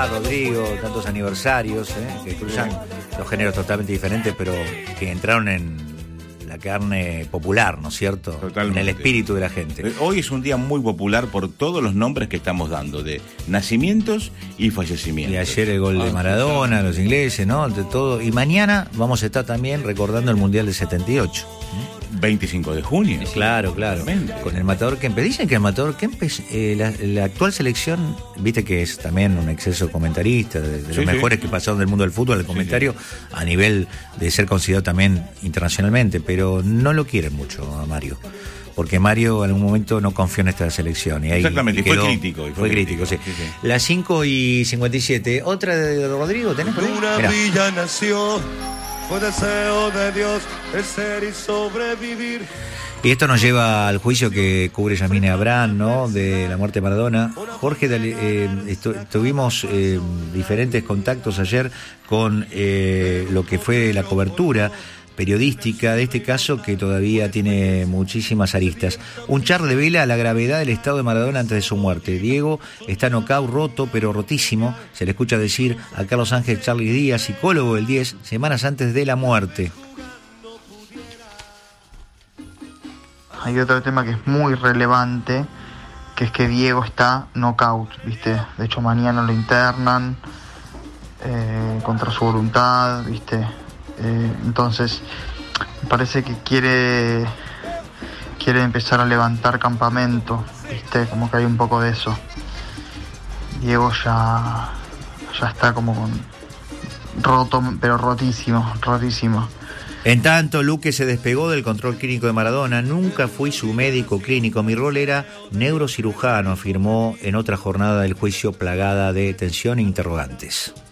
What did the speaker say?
estás, Rodrigo? Tantos aniversarios, que cruzan los géneros totalmente diferentes, pero que entraron en la carne popular, ¿no es cierto? Totalmente. En el espíritu de la gente. Hoy es un día muy popular por todos los nombres que estamos dando, de nacimientos y fallecimientos. Y ayer el gol de Maradona, los ingleses, ¿no? De todo. Y mañana vamos a estar también recordando el Mundial del 78. 25 de junio. Claro. Totalmente. Con el Matador Kempes. Dicen que el Matador Kempes, la actual selección, viste que es también un exceso comentarista, de los mejores que pasaron del mundo del fútbol, el comentario, a nivel de ser considerado también internacionalmente, pero no lo quieren mucho a Mario. Porque Mario en algún momento no confió en esta selección. Y ahí exactamente, quedó, fue crítico. Sí. Las 5:57. ¿Otra de Rodrigo tenés por ahí? Una villa nació, fue deseo de Dios el ser y sobrevivir. Y esto nos lleva al juicio que cubre Yamine Abraham, ¿no? De la muerte de Maradona. Jorge, tuvimos diferentes contactos ayer con lo que fue la cobertura periodística de este caso, que todavía tiene muchísimas aristas. Un char revela la gravedad del estado de Maradona antes de su muerte. Diego está nocaut, roto, pero rotísimo. Se le escucha decir a Carlos Ángel Charly Díaz, psicólogo del 10, semanas antes de la muerte. Hay otro tema que es muy relevante, que es que Diego está nocaut, ¿viste? De hecho, mañana lo internan contra su voluntad, ¿viste? Entonces me parece que quiere empezar a levantar campamento, ¿viste? Como que hay un poco de eso. Diego ya está como roto, pero rotísimo. En tanto, Luque se despegó del control clínico de Maradona. Nunca fui su médico clínico, mi rol era neurocirujano, afirmó en otra jornada del juicio plagada de tensión e interrogantes.